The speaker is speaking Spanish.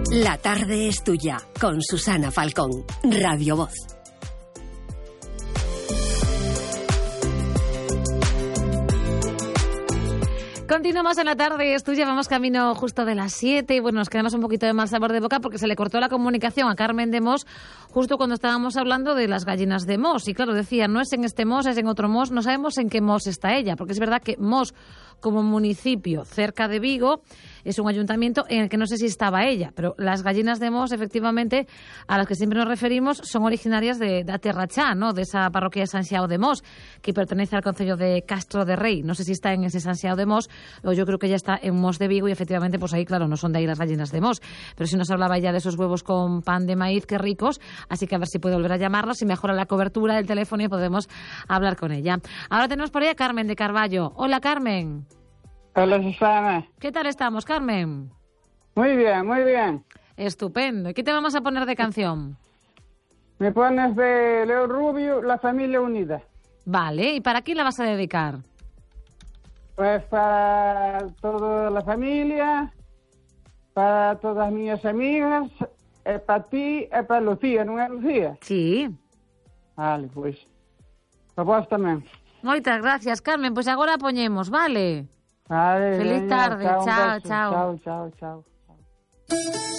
La tarde es tuya, con Susana Falcón, Radio Voz. Continuamos en La tarde es tuya, vamos camino justo de las 7 y bueno, nos quedamos un poquito de mal sabor de boca porque se le cortó la comunicación a Carmen de Mos justo cuando estábamos hablando de las gallinas de Mos. Y claro, decía, no es en este Mos, es en otro Mos, no sabemos en qué Mos está ella, porque es verdad que Mos, como municipio cerca de Vigo, es un ayuntamiento en el que no sé si estaba ella, pero las gallinas de Mos, efectivamente, a las que siempre nos referimos, son originarias de Aterrachá, ¿no? De esa parroquia de San Xiao de Mos, que pertenece al concello de Castro de Rei. No sé si está en ese San Xiao de Mos, o yo creo que ya está en Mos de Vigo, y efectivamente, pues ahí, claro, no son de ahí las gallinas de Mos. Pero sí nos hablaba ya de esos huevos con pan de maíz, qué ricos, así que a ver si puede volver a llamarnos, si mejora la cobertura del teléfono y podemos hablar con ella. Ahora tenemos por ahí a Carmen de Carballo. Hola, Carmen. Hola, Susana. ¿Qué tal estamos, Carmen? Muy bien, muy bien. Estupendo. ¿Y qué te vamos a poner de canción? Me pones de Leo Rubio, La Familia Unida. Vale, ¿y para quién la vas a dedicar? Pues para toda la familia, para todas mis amigas, para ti e para Lucía, non é Lucía? Sí. Vale, pois. Para vos tamén. Moitas gracias, Carmen. Pois agora a poñemos, vale? Vale, Feliz veña, tarde. Chao, chao. Chao, chao, chao.